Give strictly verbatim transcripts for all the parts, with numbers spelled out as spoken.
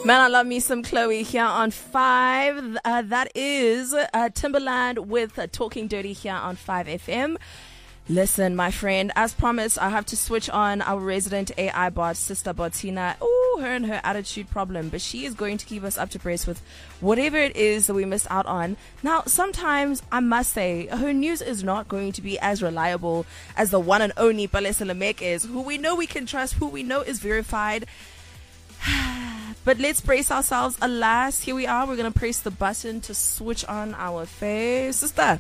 Man, I love me some Chloe here on five. Uh, that is uh, Timberland with uh, Talking Dirty here on five F M. Listen, my friend, as promised, I have to switch on our resident A I bot, Sister Botina. Oh, her and her attitude problem. But she is going to keep us up to breast with whatever it is that we missed out on. Now, sometimes, I must say, her news is not going to be as reliable as the one and only Palesa Lamek is, who we know we can trust, who we know is verified. But let's brace ourselves. Alas, here we are. We're going to press the button to switch on our face. Sister.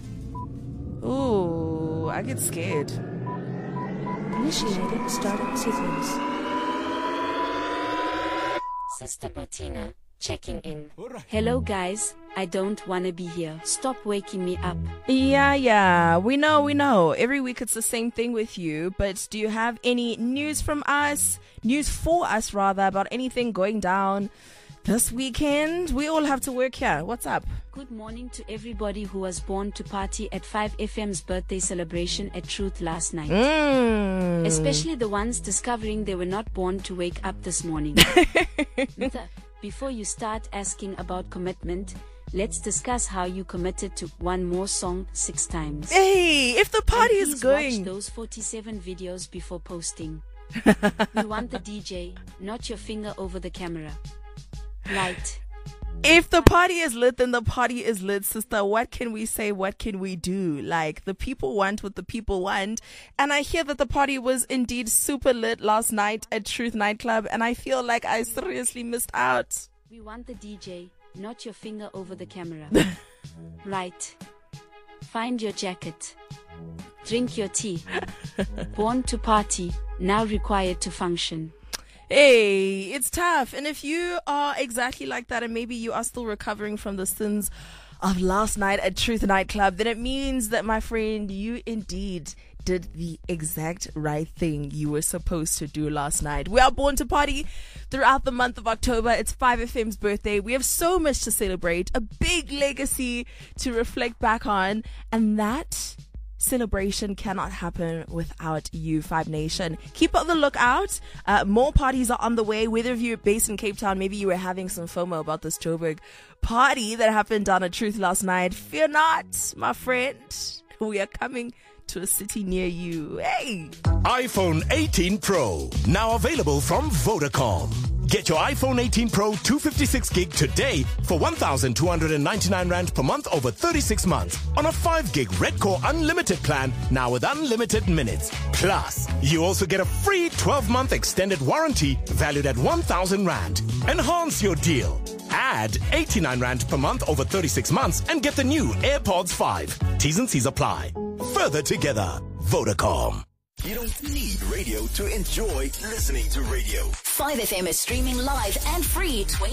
Ooh, I get scared. Initiating startup sequence. Sister Botina, checking in. Hello guys, I don't wanna be here. Stop waking me up. Yeah, yeah, we know, we know. Every week it's the same thing with you, but do you have any news from us? News for us, rather, about anything going down this weekend? We all have to work here. What's up? Good morning to everybody who was born to party at five F M's birthday celebration at Truth last night. Mm. Especially the ones discovering they were not born to wake up this morning. Before you start asking about commitment, let's discuss how you committed to one more song six times. Hey, if the party and is going. Watch those forty-seven videos before posting. We want the D J, not your finger over the camera. Right. If the party is lit, then the party is lit, sister. What can we say? What can we do? Like, the people want what the people want. And I hear that the party was indeed super lit last night at Truth Nightclub, and I feel like I seriously missed out. We want the D J, not your finger over the camera. Right. Find your jacket. Drink your tea. Born to party, now required to function. Hey, it's tough. And if you are exactly like that, and maybe you are still recovering from the sins of last night at Truth Nightclub, then it means that, my friend, you indeed did the exact right thing you were supposed to do last night. We are born to party throughout the month of October. It's five F M's birthday. We have so much to celebrate, a big legacy to reflect back on, and that celebration cannot happen without you, Five Nation. Keep on the lookout. Uh, more parties are on the way. Whether if you're based in Cape Town, maybe you were having some FOMO about this Joburg party that happened down at Truth last night. Fear not, my friend. We are coming to a city near you. Hey! iPhone eighteen Pro, now available from Vodacom. Get your iPhone eighteen Pro two fifty-six gig today for one thousand two hundred ninety-nine rand per month over thirty-six months on a five gig Red Core Unlimited plan, now with unlimited minutes. Plus, you also get a free twelve month extended warranty valued at one thousand rand. Enhance your deal. Add eighty-nine rand per month over thirty-six months and get the new AirPods five. T's and C's apply. Further together, Vodacom. You don't need radio to enjoy listening to radio. five F M is streaming live and free twenty